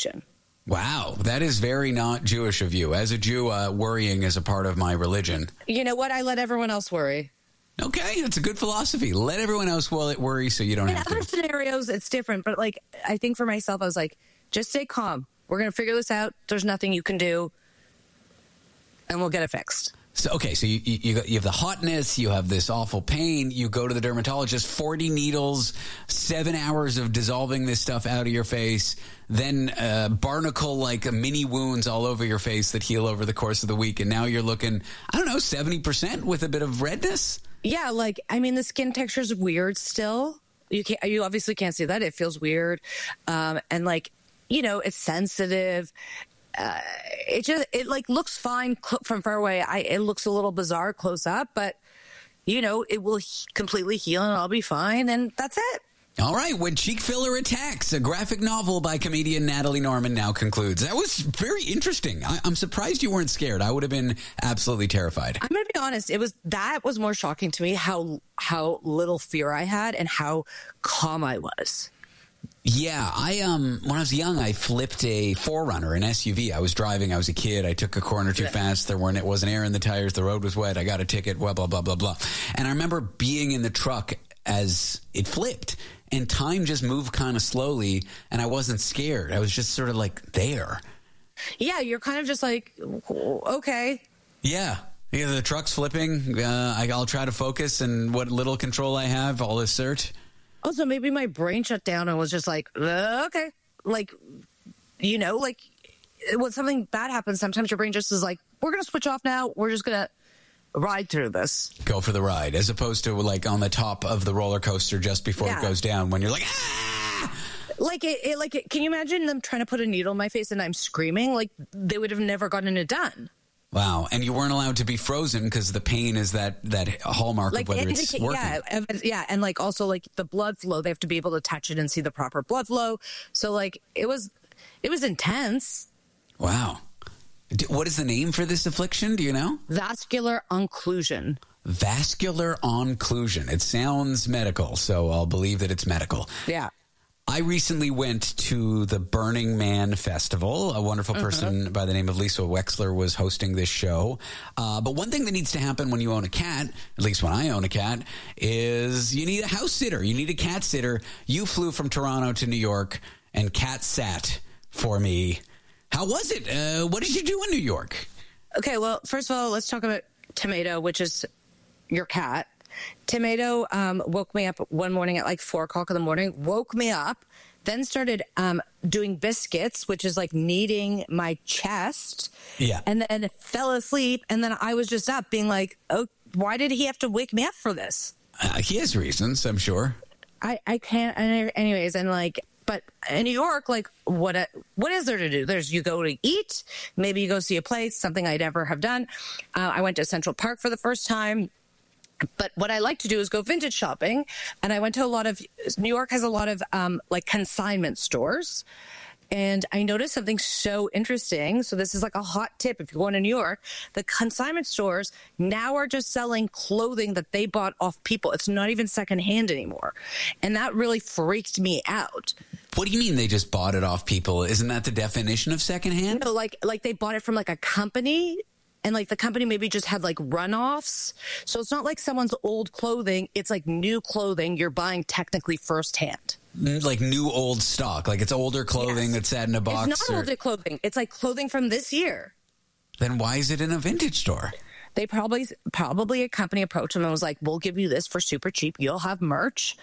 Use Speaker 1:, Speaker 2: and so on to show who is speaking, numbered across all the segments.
Speaker 1: vacation.
Speaker 2: Wow, that is very not Jewish of you. As a Jew, worrying is a part of my religion.
Speaker 1: You know what? I let everyone else worry.
Speaker 2: Okay, that's a good philosophy. Let everyone else worry so you don't have to.
Speaker 1: In other scenarios, it's different. But, like, I think for myself, I was like, just stay calm. We're going to figure this out. There's nothing you can do. And we'll get it fixed.
Speaker 2: So, okay, so you have the hotness, you have this awful pain, you go to the dermatologist, 40 needles, 7 hours of dissolving this stuff out of your face, then barnacle-like mini wounds all over your face that heal over the course of the week, and now you're looking, 70% with a bit of redness?
Speaker 1: Yeah, the skin texture is weird still. You obviously can't see that. It feels weird. And, it's sensitive. It looks fine from far away. It looks a little bizarre close up, but it will completely heal and I'll be fine. And that's it.
Speaker 2: All right. When Cheek Filler Attacks, a graphic novel by comedian Natalie Norman now concludes. That was very interesting. I'm surprised you weren't scared. I would have been absolutely terrified. I'm
Speaker 1: going to be honest. That was more shocking to me how little fear I had and how calm I was.
Speaker 2: Yeah, when I was young, I flipped a 4Runner, an SUV. I was driving. I was a kid. I took a corner too fast. It wasn't air in the tires. The road was wet. I got a ticket. Blah, blah, blah, blah, blah. And I remember being in the truck as it flipped, and time just moved kind of slowly, and I wasn't scared. I was just sort of there.
Speaker 1: Yeah, you're kind of just like, okay.
Speaker 2: Yeah. The truck's flipping. I'll try to focus, and what little control I have, I'll assert.
Speaker 1: Also, maybe my brain shut down and was just like, okay. When something bad happens, sometimes your brain just is like, we're going to switch off now. We're just going to ride through this.
Speaker 2: Go for the ride, as opposed to on the top of the roller coaster just before it goes down when you're like, ah!
Speaker 1: Can you imagine them trying to put a needle in my face and I'm screaming? They would have never gotten it done.
Speaker 2: Wow. And you weren't allowed to be frozen because the pain is that hallmark of whether it's working.
Speaker 1: Yeah. And also the blood flow, they have to be able to touch it and see the proper blood flow. So it was intense.
Speaker 2: Wow. What is the name for this affliction? Do you know?
Speaker 1: Vascular occlusion.
Speaker 2: Vascular occlusion. It sounds medical, so I'll believe that it's medical.
Speaker 1: Yeah.
Speaker 2: I recently went to the Burning Man Festival. A wonderful person by the name of Lisa Wexler was hosting this show. But one thing that needs to happen when you own a cat, at least when I own a cat, is you need a house sitter. You need a cat sitter. You flew from Toronto to New York, and cat sat for me. How was it? What did you do in New York?
Speaker 1: Okay, well, first of all, let's talk about Tomato, which is your cat. Tomato woke me up one morning at 4 o'clock in the morning, woke me up, then started doing biscuits, which is kneading my chest.
Speaker 2: Yeah.
Speaker 1: And then fell asleep. And then I was just up being like, oh, why did he have to wake me up for this?
Speaker 2: He has reasons, I'm sure.
Speaker 1: I can't. Anyways, and but in New York, what is there to do? You go to eat, maybe you go see a place, something I'd never have done. I went to Central Park for the first time. But what I like to do is go vintage shopping. And I went to New York has a lot of consignment stores. And I noticed something so interesting. So this is a hot tip. If you're going to New York, the consignment stores now are just selling clothing that they bought off people. It's not even secondhand anymore. And that really freaked me out.
Speaker 2: What do you mean they just bought it off people? Isn't that the definition of secondhand?
Speaker 1: No, they bought it from a company. And the company maybe just had runoffs. So it's not someone's old clothing. It's new clothing you're buying technically firsthand.
Speaker 2: New old stock. It's older clothing that sat in a box.
Speaker 1: It's not older clothing. It's clothing from this year.
Speaker 2: Then why is it in a vintage store?
Speaker 1: They probably a company approached them and was like, we'll give you this for super cheap. You'll have merch.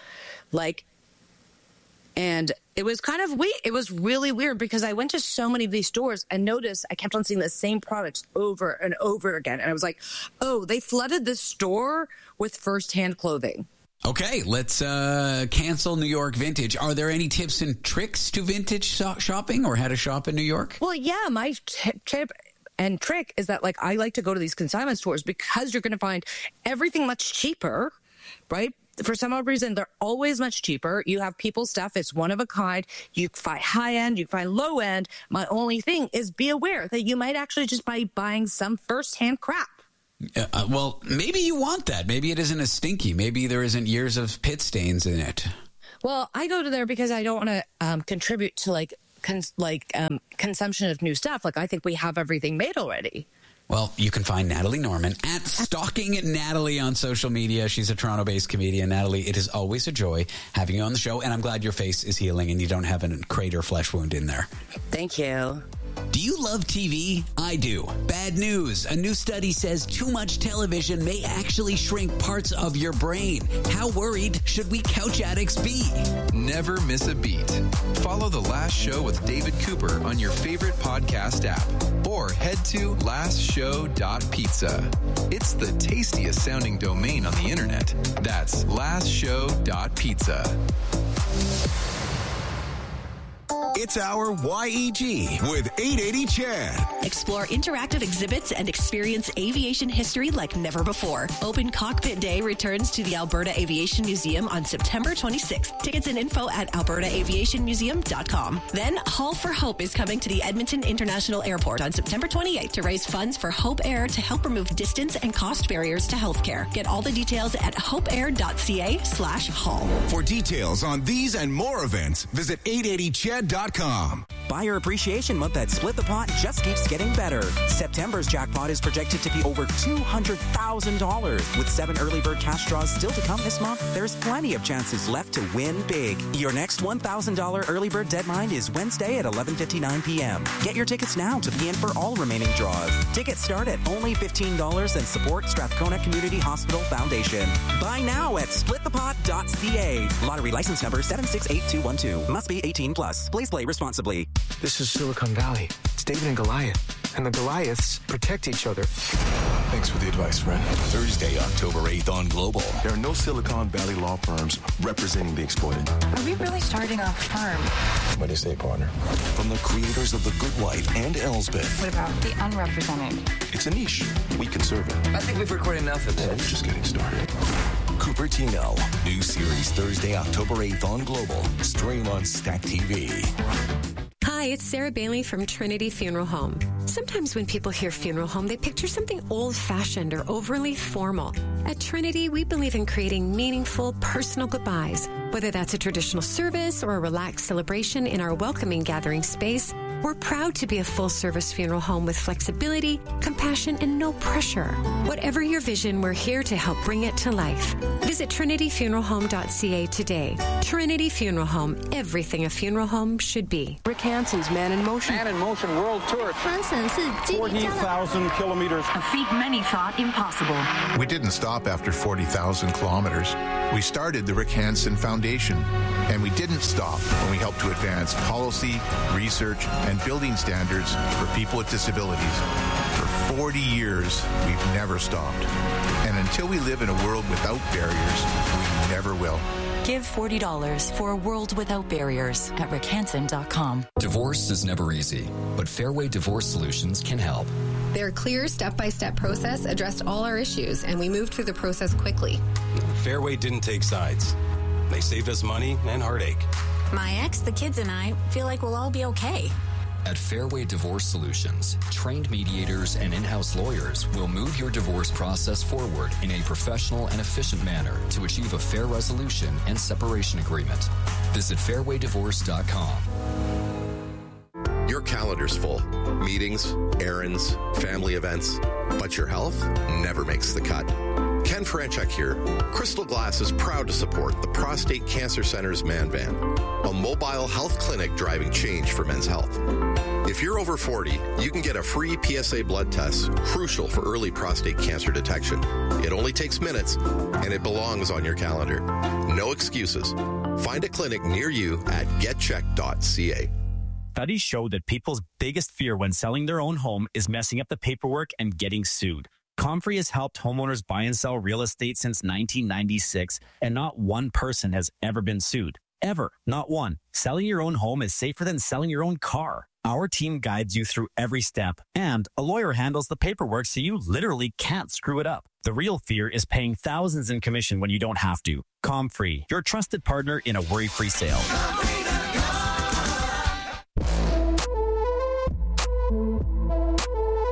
Speaker 1: And it was kind of weird. It was really weird because I went to so many of these stores and noticed I kept on seeing the same products over and over again. And I was like, oh, they flooded this store with firsthand clothing.
Speaker 2: Okay, let's cancel New York vintage. Are there any tips and tricks to vintage shopping or how to shop in New York?
Speaker 1: Well, yeah, my tip and trick is that I like to go to these consignment stores because you're going to find everything much cheaper, right? For some odd reason, they're always much cheaper. You have people's stuff. It's one of a kind. You find high end. You find low end. My only thing is be aware that you might actually just be buying some firsthand crap.
Speaker 2: Well, maybe you want that. Maybe it isn't as stinky. Maybe there isn't years of pit stains in it.
Speaker 1: Well, I go to there because I don't want to contribute to consumption of new stuff. Like, I think we have everything made already.
Speaker 2: Well, you can find Natalie Norman at Stalking Natalie on social media. She's a Toronto-based comedian. Natalie, it is always a joy having you on the show, and I'm glad your face is healing and you don't have a crater flesh wound in there.
Speaker 1: Thank you.
Speaker 2: Do you love TV? I do. Bad news. A new study says too much television may actually shrink parts of your brain. How worried should we couch addicts be?
Speaker 3: Never miss a beat. Follow The Last Show with David Cooper on your favorite podcast app or head to lastshow.pizza. It's the tastiest sounding domain on the internet. That's lastshow.pizza.
Speaker 4: It's our YEG with 880 Chad.
Speaker 5: Explore interactive exhibits and experience aviation history like never before. Open Cockpit Day returns to the Alberta Aviation Museum on September 26th. Tickets and info at albertaaviationmuseum.com. Then Haul for Hope is coming to the Edmonton International Airport on September 28th to raise funds for Hope Air to help remove distance and cost barriers to healthcare. Get all the details at hopeair.ca/haul.
Speaker 4: For details on these and more events, visit 880chad.com.
Speaker 6: Buyer Appreciation Month at Split the Pot just keeps getting better. September's jackpot is projected to be over $200,000. With 7 early bird cash draws still to come this month, there's plenty of chances left to win big. Your next $1,000 early bird deadline is Wednesday at 11:59 p.m. Get your tickets now to be in for all remaining draws. Tickets start at only $15 and support Strathcona Community Hospital Foundation. Buy now at splitthepot.ca. Lottery license number 768212. Must be 18 plus. Please play responsibly.
Speaker 7: This is Silicon Valley. It's David and Goliath. And the Goliaths protect each other.
Speaker 4: Thanks for the advice, friend. Thursday, October 8th on Global.
Speaker 8: There are no Silicon Valley law firms representing the exploited.
Speaker 9: Are we really starting a firm?
Speaker 8: What do you say, partner?
Speaker 4: From the creators of The Good Wife and Elsbeth.
Speaker 9: What about the unrepresented?
Speaker 8: It's a niche. We can serve it.
Speaker 10: I think we've recorded enough of this.
Speaker 8: We're just getting started.
Speaker 4: Cupertino. New series Thursday, October 8th on Global. Stream on Stack TV.
Speaker 11: Hi, it's Sarah Bailey from Trinity Funeral Home. Sometimes when people hear funeral home, they picture something old-fashioned or overly formal. At Trinity, we believe in creating meaningful, personal goodbyes. Whether that's a traditional service or a relaxed celebration in our welcoming gathering space, we're proud to be a full-service funeral home with flexibility, compassion, and no pressure. Whatever your vision, we're here to help bring it to life. Visit trinityfuneralhome.ca today. Trinity Funeral Home, everything a funeral home should be.
Speaker 12: Rick Hansen's Man in Motion.
Speaker 13: Man in Motion World Tour. 40,000 kilometers.
Speaker 9: A feat many thought impossible.
Speaker 14: We didn't stop after 40,000 kilometers. We started the Rick Hansen Foundation, and we didn't stop when we helped to advance policy, research, and building standards for people with disabilities. For 40 years, we've never stopped. And until we live in a world without barriers, we never will.
Speaker 15: Give $40 for a world without barriers at rickhansen.com.
Speaker 16: Divorce is never easy, but Fairway Divorce Solutions can help.
Speaker 17: Their clear step-by-step process addressed all our issues, and we moved through the process quickly.
Speaker 18: Fairway didn't take sides. They saved us money and heartache.
Speaker 19: My ex, the kids, and I feel like we'll all be okay.
Speaker 16: At Fairway Divorce Solutions, trained mediators and in-house lawyers will move your divorce process forward in a professional and efficient manner to achieve a fair resolution and separation agreement. Visit fairwaydivorce.com.
Speaker 20: Your calendar's full. Meetings, errands, family events, but your health never makes the cut. Ken Franchuk here. Crystal Glass is proud to support the Prostate Cancer Center's Man Van, a mobile health clinic driving change for men's health. If you're over 40, you can get a free PSA blood test, crucial for early prostate cancer detection. It only takes minutes, and it belongs on your calendar. No excuses. Find a clinic near you at getcheck.ca.
Speaker 21: Studies show that people's biggest fear when selling their own home is messing up the paperwork and getting sued. Comfrey has helped homeowners buy and sell real estate since 1996, and not one person has ever been sued. Ever. Not one. Selling your own home is safer than selling your own car. Our team guides you through every step, and a lawyer handles the paperwork so you literally can't screw it up. The real fear is paying thousands in commission when you don't have to. Comfrey, your trusted partner in a worry-free sale.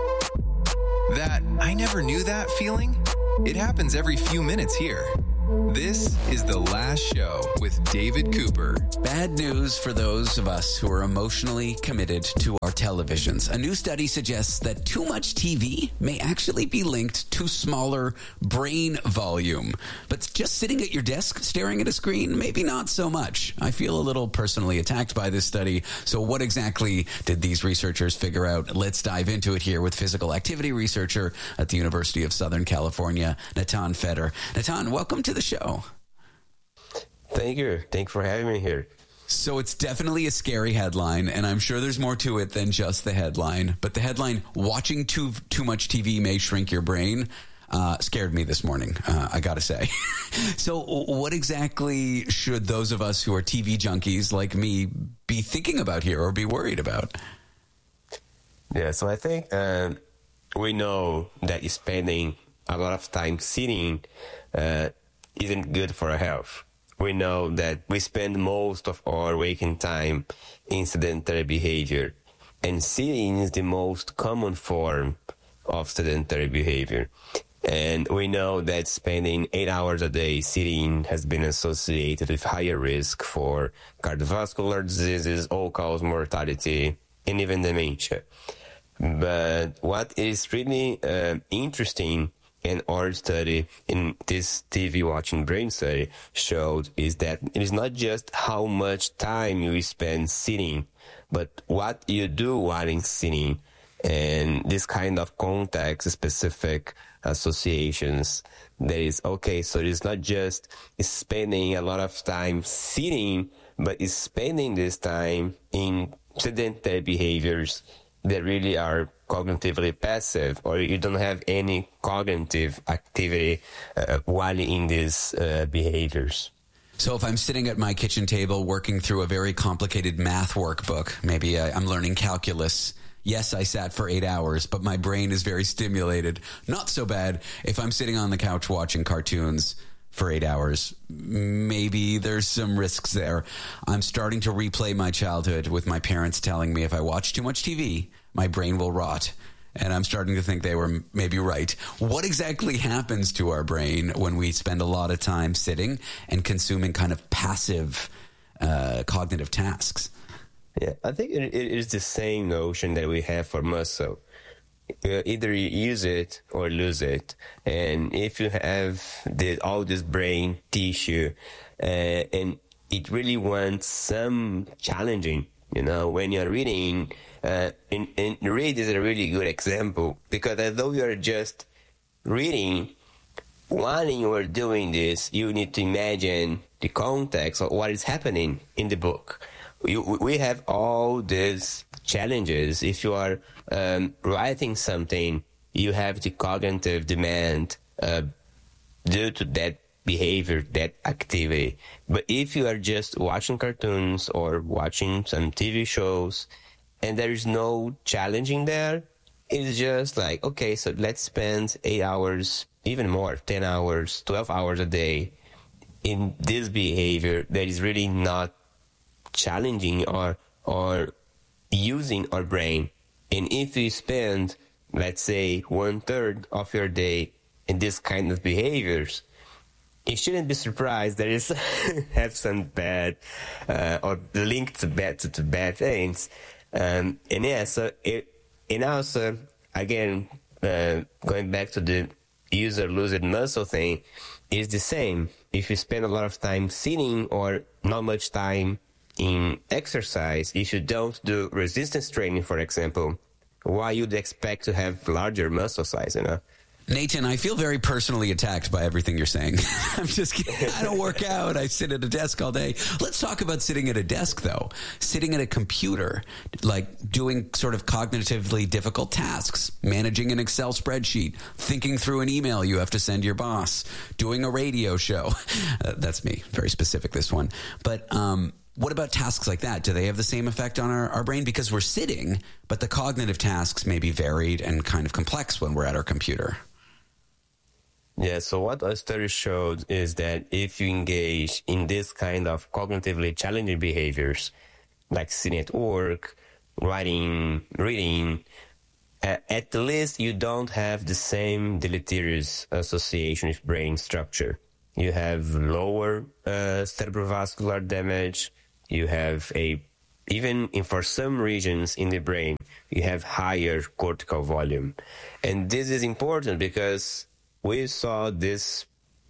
Speaker 3: That I never knew that feeling? It happens every few minutes here. This is The Last Show with David Cooper.
Speaker 2: Bad news for those of us who are emotionally committed to our televisions. A new study suggests that too much TV may actually be linked to smaller brain volume. But just sitting at your desk staring at a screen, maybe not so much. I feel a little personally attacked by this study. So what exactly did these researchers figure out? Let's dive into it here with physical activity researcher at the University of Southern California, Natan Feder. Natan, welcome to the show.
Speaker 10: Thank you. Thank you for having me here.
Speaker 2: So it's definitely a scary headline, and I'm sure there's more to it than just the headline. But the headline, watching too much TV may shrink your brain, scared me this morning, I got to say. So what exactly should those of us who are TV junkies like me be thinking about here or be worried about?
Speaker 10: Yeah, so I think we know that spending a lot of time sitting isn't good for our health. We know that we spend most of our waking time in sedentary behavior, and sitting is the most common form of sedentary behavior. And we know that spending 8 hours a day sitting has been associated with higher risk for cardiovascular diseases, all-cause mortality, and even dementia. But what is really interesting in our study, in this TV watching brain study, showed is that it is not just how much time you spend sitting, but what you do while in sitting. And this kind of context-specific associations, that is, okay, so it's not just spending a lot of time sitting, but it's spending this time in sedentary behaviors that really are cognitively passive, or you don't have any cognitive activity while in these behaviors.
Speaker 2: So if I'm sitting at my kitchen table working through a very complicated math workbook, maybe I'm learning calculus. Yes, I sat for 8 hours, but my brain is very stimulated. Not so bad if I'm sitting on the couch watching cartoons for 8 hours. Maybe there's some risks there. I'm starting to replay my childhood with my parents telling me if I watch too much TV, my brain will rot. And I'm starting to think they were maybe right. What exactly happens to our brain when we spend a lot of time sitting and consuming kind of passive cognitive tasks?
Speaker 10: Yeah, I think it is the same notion that we have for muscle. Either you use it or lose it. And if you have all this brain tissue and it really wants some challenging, when you're reading, and read is a really good example, because although you're just reading, while you are doing this, you need to imagine the context of what is happening in the book. We have all these challenges. If you are writing something, you have the cognitive demand due to that behavior, that activity. But if you are just watching cartoons or watching some TV shows and there is no challenging there, it's just like, okay, so let's spend 8 hours, even more, 10 hours, 12 hours a day in this behavior that is really not challenging or using our brain. And if you spend, let's say, 1/3 of your day in this kind of behaviors, you shouldn't be surprised that it's have some bad or linked to bad things. And yeah, so and also again going back to the use or lose it muscle thing, is the same. If you spend a lot of time sitting or not much time in exercise, if you don't do resistance training, for example, why you'd expect to have larger muscle size,
Speaker 2: Nathan, I feel very personally attacked by everything you're saying. I'm just kidding. I don't work out. I sit at a desk all day. Let's talk about sitting at a desk, though. Sitting at a computer, like doing sort of cognitively difficult tasks, managing an Excel spreadsheet, thinking through an email you have to send your boss, doing a radio show. That's me. Very specific, this one. But what about tasks like that? Do they have the same effect on our brain? Because we're sitting, but the cognitive tasks may be varied and kind of complex when we're at our computer.
Speaker 10: Yeah, so what our study showed is that if you engage in this kind of cognitively challenging behaviors, like sitting at work, writing, reading, at least you don't have the same deleterious association with brain structure. you have lower cerebrovascular damage. You have for some regions in the brain, you have higher cortical volume. And this is important because we saw this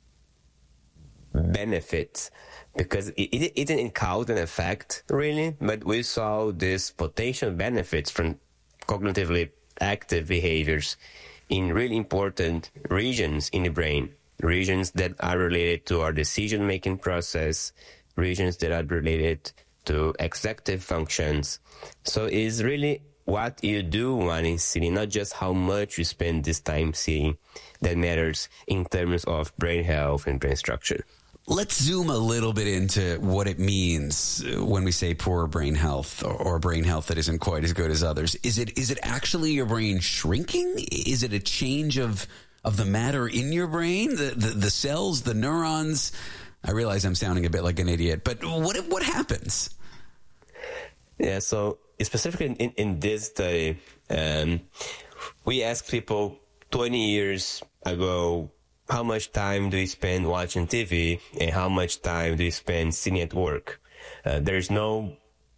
Speaker 10: benefit, because it didn't cause an effect really, but we saw this potential benefits from cognitively active behaviors in really important regions in the brain, regions that are related to our decision-making process, regions that are related to executive functions. So it's really what you do while in sitting, not just how much you spend this time sitting, that matters in terms of brain health and brain structure.
Speaker 2: Let's zoom a little bit into what it means when we say poor brain health or brain health that isn't quite as good as others. Is it actually your brain shrinking? Is it a change of the matter in your brain, the cells, the neurons? I realize I'm sounding a bit like an idiot, but what happens?
Speaker 10: Yeah, so specifically in this study, we asked people 20 years ago, how much time do you spend watching TV and how much time do you spend sitting at work? There's no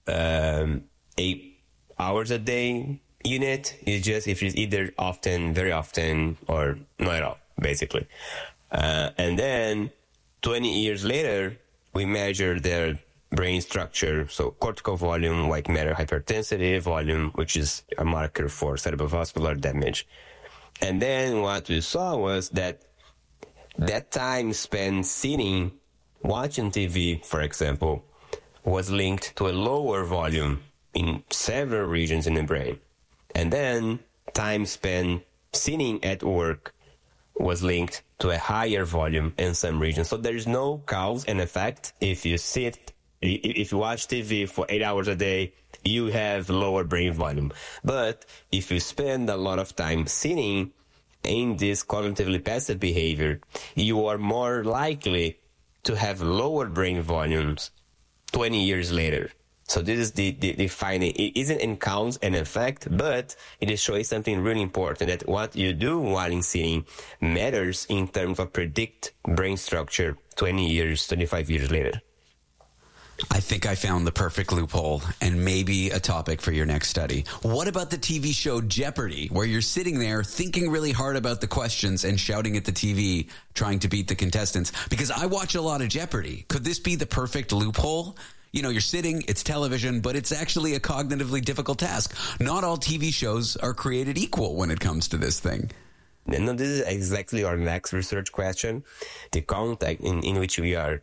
Speaker 10: 8 hours a day unit. It's just if it's either often, very often, or not at all, basically. And then 20 years later, we measure their brain structure, so cortical volume, white matter hyperintensity volume, which is a marker for cerebrovascular damage. And then what we saw was that time spent sitting, watching TV, for example, was linked to a lower volume in several regions in the brain. And then time spent sitting at work was linked to a higher volume in some regions. So there's no cause and effect. If you watch TV for 8 hours a day, you have lower brain volume. But if you spend a lot of time sitting in this cognitively passive behavior, you are more likely to have lower brain volumes 20 years later. So this is the finding. It isn't in cause and effect, but it is showing something really important, that what you do while in sitting matters in terms of predict brain structure 20 years, 25 years later.
Speaker 2: I think I found the perfect loophole and maybe a topic for your next study. What about the TV show Jeopardy, where you're sitting there thinking really hard about the questions and shouting at the TV, trying to beat the contestants? Because I watch a lot of Jeopardy. Could this be the perfect loophole? You know, you're sitting, it's television, but it's actually a cognitively difficult task. Not all TV shows are created equal when it comes to this thing.
Speaker 10: No, this is exactly our next research question. The context in which we are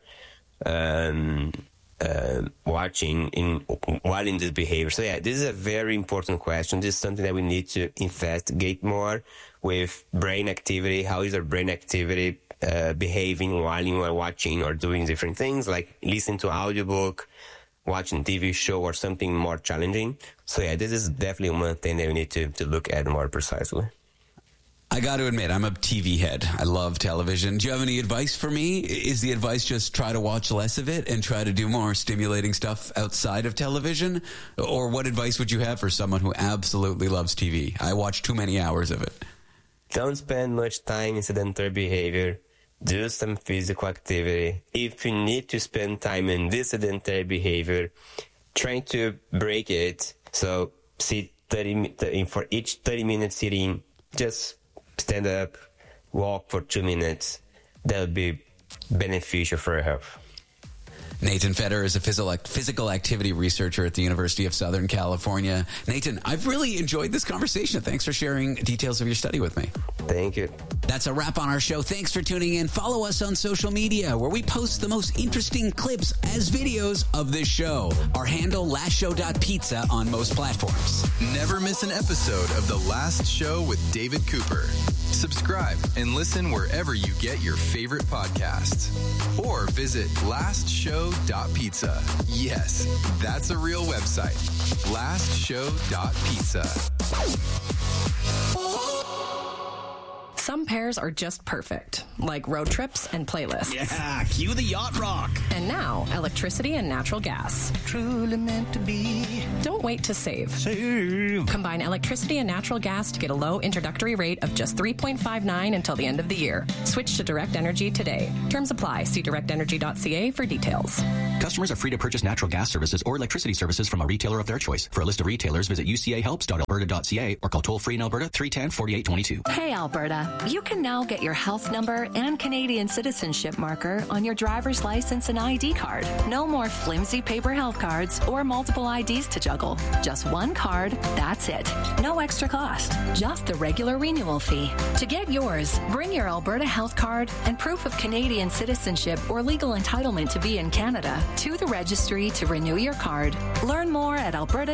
Speaker 10: watching while in this behavior. So yeah, this is a very important question. This is something that we need to investigate more with brain activity. How is our brain activity behaving while you are watching or doing different things, like listening to audiobook, watching TV show, or something more challenging. So yeah, this is definitely one thing that we need to look at more precisely.
Speaker 2: I got to admit, I'm a TV head. I love television. Do you have any advice for me? Is the advice just try to watch less of it and try to do more stimulating stuff outside of television? Or what advice would you have for someone who absolutely loves TV? I watch too many hours of it.
Speaker 10: Don't spend much time in sedentary behavior. Do some physical activity. If you need to spend time in this sedentary behavior, try to break it. So sit for each 30 minutes sitting, just stand up, walk for 2 minutes. That would be beneficial for your health.
Speaker 2: Nathan Fetter is a physical activity researcher at the University of Southern California. Nathan, I've really enjoyed this conversation. Thanks for sharing details of your study with me.
Speaker 10: Thank you.
Speaker 2: That's a wrap on our show. Thanks for tuning in. Follow us on social media, where we post the most interesting clips as videos of this show. Our handle, lastshow.pizza, on most platforms.
Speaker 3: Never miss an episode of The Last Show with David Cooper. Subscribe and listen wherever you get your favorite podcasts. Or visit lastshow.pizza. Yes, that's a real website. Lastshow.pizza.
Speaker 12: Some pairs are just perfect, like road trips and playlists.
Speaker 22: Yeah, cue the yacht rock.
Speaker 12: And now, electricity and natural gas.
Speaker 22: Truly meant to be.
Speaker 12: Don't wait to save.
Speaker 22: Save.
Speaker 12: Combine electricity and natural gas to get a low introductory rate of just $3.59 until the end of the year. Switch to Direct Energy today. Terms apply. See directenergy.ca for details.
Speaker 23: Customers are free to purchase natural gas services or electricity services from a retailer of their choice. For a list of retailers, visit ucahelps.alberta.ca or call toll-free in Alberta 310-4822.
Speaker 15: Hey, Alberta. You can now get your health number and Canadian citizenship marker on your driver's license and ID card. No more flimsy paper health cards or multiple IDs to juggle. Just one card, that's it. No extra cost, just the regular renewal fee. To get yours, bring your Alberta health card and proof of Canadian citizenship or legal entitlement to be in Canada to the registry to renew your card. Learn more at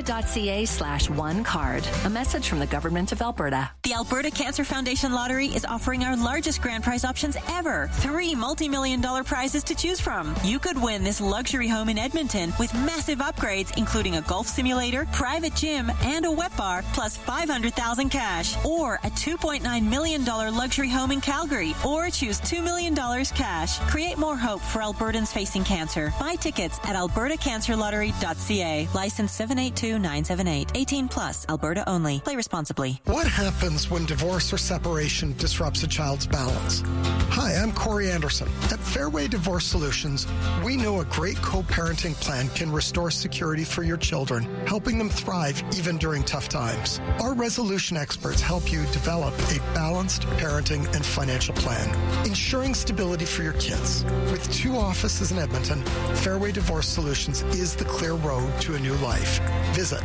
Speaker 15: alberta.ca/onecard. A message from the Government of Alberta.
Speaker 24: The Alberta Cancer Foundation Lottery is offering our largest grand prize options ever. 3 multi-million-dollar prizes to choose from. You could win this luxury home in Edmonton with massive upgrades, including a golf simulator, private gym, and a wet bar, plus $500,000 cash. Or a $2.9 million luxury home in Calgary. Or choose $2 million cash. Create more hope for Albertans facing cancer. Buy tickets at albertacancerlottery.ca. License 782978. 18 plus. Alberta only. Play responsibly.
Speaker 25: What happens when divorce or separation disrupts a child's balance? Hi, I'm Corey Anderson. At Fairway Divorce Solutions, we know a great co-parenting plan can restore security for your children, helping them thrive even during tough times. Our resolution experts help you develop a balanced parenting and financial plan, ensuring stability for your kids. With 2 offices in Edmonton, Fairway Divorce Solutions is the clear road to a new life. Visit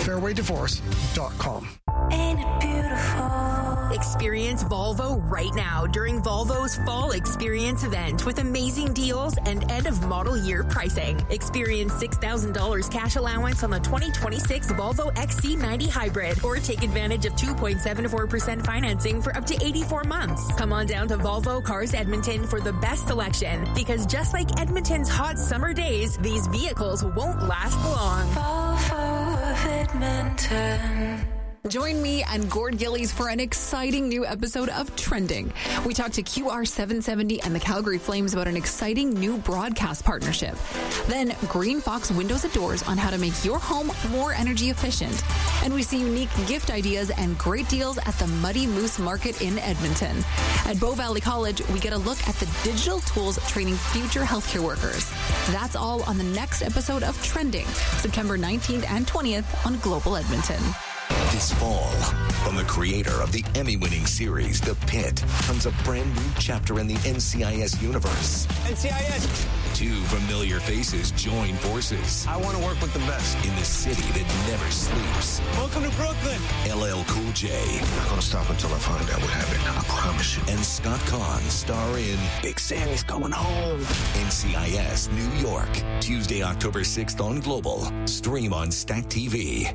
Speaker 25: fairwaydivorce.com.
Speaker 26: Ain't it beautiful? Experience Volvo right now during Volvo's Fall Experience event with amazing deals and end-of-model year pricing. Experience $6,000 cash allowance on the 2026 Volvo XC90 Hybrid or take advantage of 2.74% financing for up to 84 months. Come on down to Volvo Cars Edmonton for the best selection because just like Edmonton's hot summer days, these vehicles won't last long. Volvo of Edmonton.
Speaker 27: Join me and Gord Gillies for an exciting new episode of Trending. We talk to QR770 and the Calgary Flames about an exciting new broadcast partnership. Then Green Fox Windows and Doors on how to make your home more energy efficient. And we see unique gift ideas and great deals at the Muddy Moose Market in Edmonton. At Bow Valley College, we get a look at the digital tools training future healthcare workers. That's all on the next episode of Trending, September 19th and 20th on Global Edmonton.
Speaker 4: This fall, from the creator of the Emmy-winning series, The Pit, comes a brand new chapter in the NCIS universe.
Speaker 28: NCIS!
Speaker 4: 2 familiar faces join forces.
Speaker 28: I want to work with the best.
Speaker 4: In the city that never sleeps.
Speaker 28: Welcome to Brooklyn!
Speaker 4: LL Cool J.
Speaker 8: I'm not going to stop until I find out what happened. I promise you.
Speaker 4: And Scott Conn star in
Speaker 28: Big Sammy's Coming Home.
Speaker 4: NCIS New York. Tuesday, October 6th on Global. Stream on Stack TV.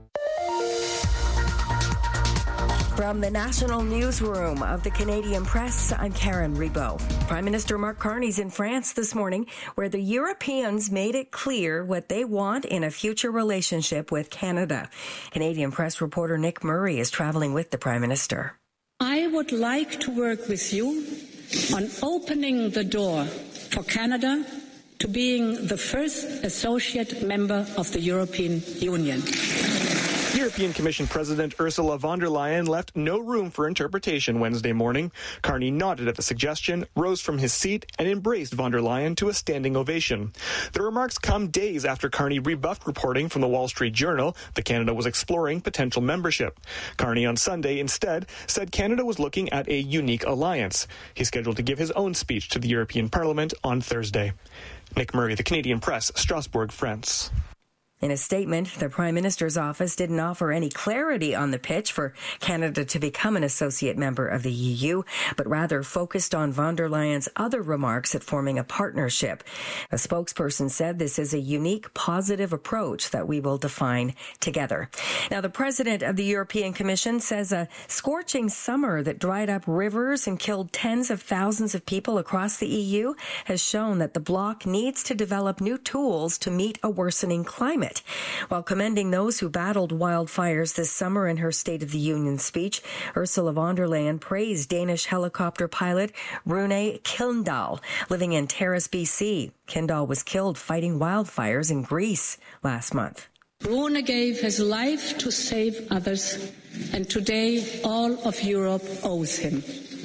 Speaker 29: From the National Newsroom of the Canadian Press, I'm Karen Rebo. Prime Minister Mark Carney's in France this morning, where the Europeans made it clear what they want in a future relationship with Canada. Canadian Press reporter Nick Murray is traveling with the Prime Minister.
Speaker 30: I would like to work with you on opening the door for Canada to being the first associate member of the European Union.
Speaker 31: European Commission President Ursula von der Leyen left no room for interpretation Wednesday morning. Carney nodded at the suggestion, rose from his seat, and embraced von der Leyen to a standing ovation. The remarks come days after Carney rebuffed reporting from the Wall Street Journal that Canada was exploring potential membership. Carney on Sunday instead said Canada was looking at a unique alliance. He's scheduled to give his own speech to the European Parliament on Thursday. Nick Murray, The Canadian Press, Strasbourg, France.
Speaker 29: In a statement, the Prime Minister's office didn't offer any clarity on the pitch for Canada to become an associate member of the EU, but rather focused on von der Leyen's other remarks at forming a partnership. A spokesperson said this is a unique, positive approach that we will define together. Now, the President of the European Commission says a scorching summer that dried up rivers and killed tens of thousands of people across the EU has shown that the bloc needs to develop new tools to meet a worsening climate. it. While commending those who battled wildfires this summer in her State of the Union speech, Ursula von der Leyen praised Danish helicopter pilot Rune Kildahl, living in Terrace, BC. Kildahl was killed fighting wildfires in Greece last month.
Speaker 30: Rune gave his life to save others, and today all of Europe owes him.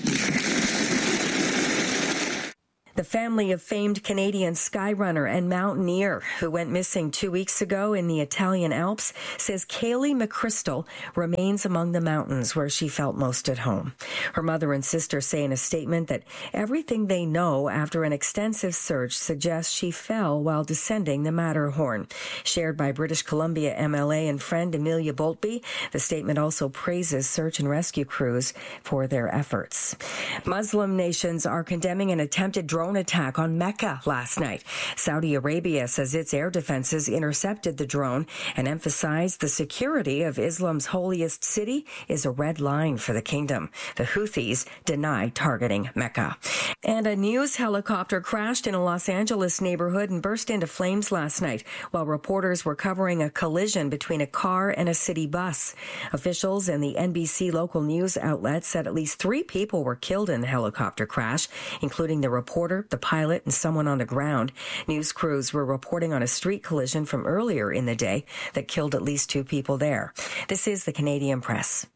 Speaker 29: The family of famed Canadian skyrunner and mountaineer who went missing 2 weeks ago in the Italian Alps says Kaylee McChrystal remains among the mountains where she felt most at home. Her mother and sister say in a statement that everything they know after an extensive search suggests she fell while descending the Matterhorn. Shared by British Columbia MLA and friend Amelia Boltby, the statement also praises search and rescue crews for their efforts. Muslim nations are condemning an attempted drone attack on Mecca last night. Saudi Arabia says its air defenses intercepted the drone and emphasized the security of Islam's holiest city is a red line for the kingdom. The Houthis deny targeting Mecca. And a news helicopter crashed in a Los Angeles neighborhood and burst into flames last night while reporters were covering a collision between a car and a city bus. Officials and the NBC local news outlet said at least 3 people were killed in the helicopter crash, including the reporter, the pilot, and someone on the ground. News crews were reporting on a street collision from earlier in the day that killed at least 2 people there. This is the Canadian Press.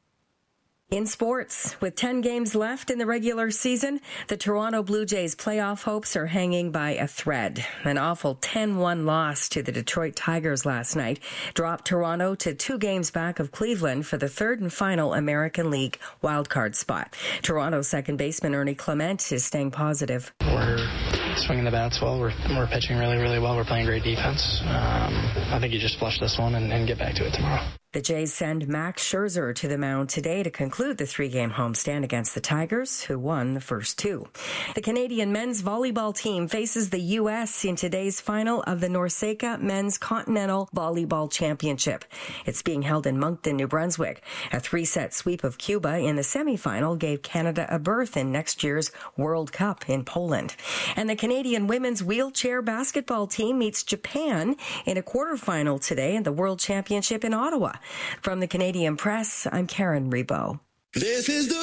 Speaker 29: In sports, with 10 games left in the regular season, the Toronto Blue Jays' playoff hopes are hanging by a thread. An awful 10-1 loss to the Detroit Tigers last night dropped Toronto to 2 games back of Cleveland for the 3rd and final American League wildcard spot. Toronto second baseman Ernie Clement is staying positive.
Speaker 1: We're swinging the bats well. We're pitching really, really well. We're playing great defense. I think you just flush this one and get back to it tomorrow.
Speaker 29: The Jays send Max Scherzer to the mound today to conclude the 3-game homestand against the Tigers, who won the first 2. The Canadian men's volleyball team faces the U.S. in today's final of the NORCECA Men's Continental Volleyball Championship. It's being held in Moncton, New Brunswick. A 3-set sweep of Cuba in the semifinal gave Canada a berth in next year's World Cup in Poland. And the Canadian women's wheelchair basketball team meets Japan in a quarterfinal today in the World Championship in Ottawa. From the Canadian Press, I'm Karen Rebo.
Speaker 5: This is the